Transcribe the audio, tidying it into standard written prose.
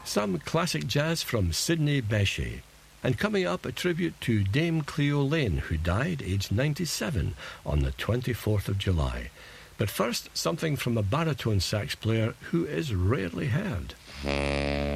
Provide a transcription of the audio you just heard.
some classic jazz from Sidney Bechet. And coming up, a tribute to Dame Cleo Lane, who died aged 97 on the 24th of July. But first, something from a baritone sax player who is rarely heard.